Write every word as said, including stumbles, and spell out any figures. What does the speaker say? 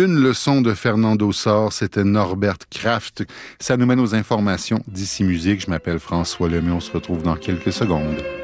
Une leçon de Fernando Sor, c'était Norbert Kraft. Ça nous mène aux informations d'ici musique. Je m'appelle François Lemay. On se retrouve dans quelques secondes.